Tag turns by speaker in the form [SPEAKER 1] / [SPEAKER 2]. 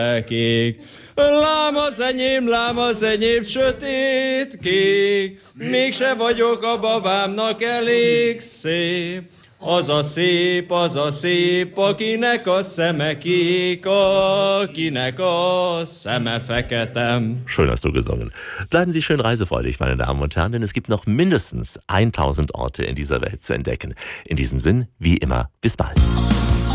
[SPEAKER 1] kék. Lám az enyém sötét kék, mégse vagyok a babámnak elég szép. Az a szép, akinek a szeme kék, akinek a szeme fekete.
[SPEAKER 2] Schön hast du gesungen. Bleiben Sie schön reisefreudig, meine Damen und Herren, denn es gibt noch mindestens 1000 Orte in dieser Welt zu entdecken. In diesem Sinn, wie immer, bis bald.